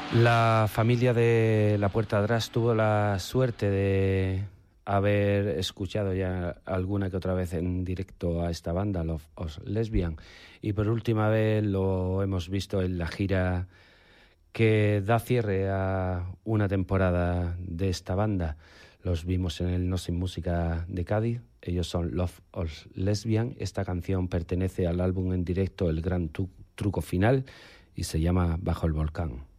La familia de La Puerta Atrás tuvo la suerte de haber escuchado ya alguna que otra vez en directo a esta banda, Los Lesbian, y por última vez lo hemos visto en la gira que da cierre a una temporada de esta banda. Los vimos en el No Sin Música de Cádiz. Ellos son Los Lesbian. Esta canción pertenece al álbum en directo El Gran Truco Final y se llama Bajo el Volcán.